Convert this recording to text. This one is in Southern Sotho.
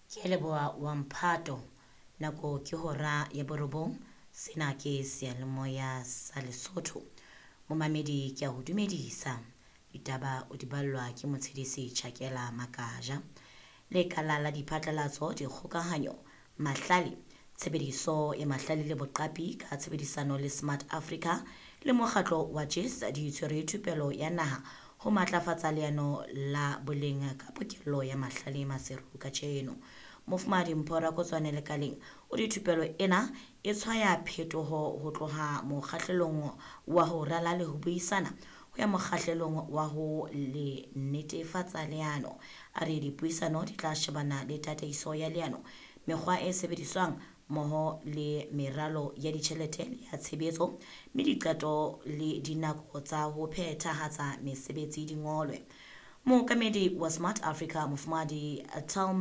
Ke leboa wa Mphato nako ke hora ya borobong sena ke seyalemoya sa Lesotho. Momamedi ke a ho dumedisa ditaba o di ballwa ke motshedisi Tjhakela Makaja. Lekala la diphatlalatso dikgokahanyo mahlale tshebediso e mahlale le boqapi ka tshebedisano le Smart Africa le mokgatlo wa JIS di tshwere thupelo ya naha ho matlafatsa leano la boleng ka pokello ya mahlale maseru ka tjeno. Mofumahadi Mpora Kotswane lekaleng o dithupelo ena e tshwaya phetoho ho tloha mokgahlelong wa ho rala le ho buisana ho ya mokgahlelong wa ho le netefatsa leano. A re dipuisano di tla shebana le tataiso ya leano, mekgwa e sebediswang mmoho le meralo ya ditjhelete le ya tshebetso, mme diqeto le dinako tsa ho phethahatsa mesebetsi di ngolwe. Mookamedi wa Smart Africa Mofumahadi Talma